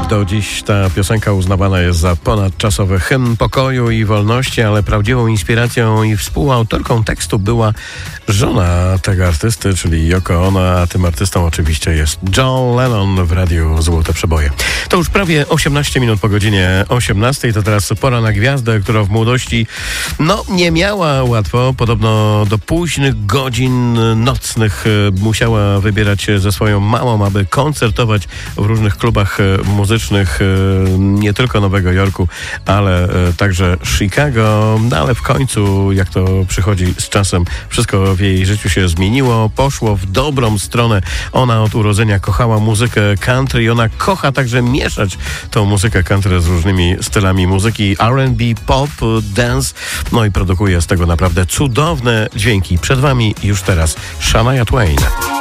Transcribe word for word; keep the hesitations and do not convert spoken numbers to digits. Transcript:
Do dziś ta piosenka uznawana jest za ponadczasowy hymn pokoju i wolności, ale prawdziwą inspiracją i współautorką tekstu była żona tego artysty, czyli Yoko Ono, a tym artystą oczywiście jest John Lennon w radiu Złote Przeboje. To już prawie osiemnaście minut po godzinie osiemnastej, to teraz pora na gwiazdę, która w młodości no nie miała łatwo. Podobno do późnych godzin nocnych musiała wybierać się ze swoją mamą, aby koncertować w różnych klubach muzycznych nie tylko Nowego Jorku, ale także Chicago. No ale w końcu, jak to przychodzi z czasem, wszystko w jej życiu się zmieniło, poszło w dobrą stronę. Ona od urodzenia kochała muzykę country i ona kocha także mieszać tą muzykę country z różnymi stylami muzyki R and B, pop, dance, no i produkuje z tego naprawdę cudowne dźwięki. Przed wami już teraz Shania Twain.